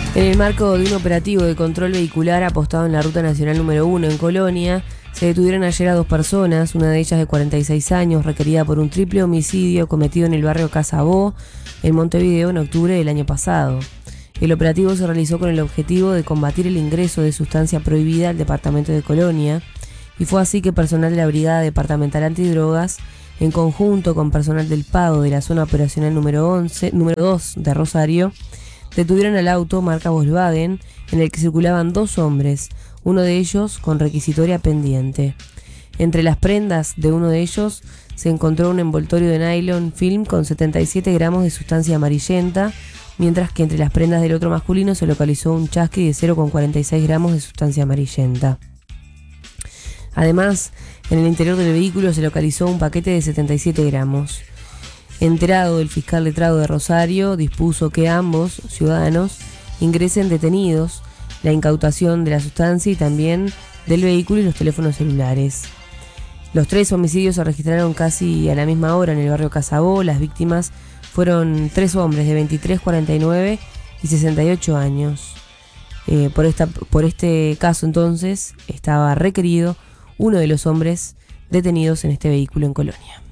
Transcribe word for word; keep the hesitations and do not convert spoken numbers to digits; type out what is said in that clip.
En el marco de un operativo de control vehicular apostado en la Ruta Nacional número uno en Colonia, se detuvieron ayer a dos personas, una de ellas de cuarenta y seis años, requerida por un triple homicidio cometido en el barrio Casabó, en Montevideo, en octubre del año pasado. El operativo se realizó con el objetivo de combatir el ingreso de sustancia prohibida al departamento de Colonia, y fue así que personal de la Brigada Departamental Antidrogas, en conjunto con personal del Pago de la Zona Operacional número once, número dos de Rosario, detuvieron al auto marca Volkswagen en el que circulaban dos hombres, uno de ellos con requisitoria pendiente. Entre las prendas de uno de ellos se encontró un envoltorio de nylon film con setenta y siete gramos de sustancia amarillenta, mientras que entre las prendas del otro masculino se localizó un chasqui de cero coma cuarenta y seis gramos de sustancia amarillenta. Además, en el interior del vehículo se localizó un paquete de setenta y siete gramos. Enterado, el fiscal letrado de Rosario dispuso que ambos ciudadanos ingresen detenidos, la incautación de la sustancia y también del vehículo y los teléfonos celulares. Los tres homicidios se registraron casi a la misma hora en el barrio Casabó. Las víctimas fueron tres hombres de veintitrés, cuarenta y nueve y sesenta y ocho años. Eh, por, esta, por este caso entonces estaba requerido uno de los hombres detenidos en este vehículo en Colonia.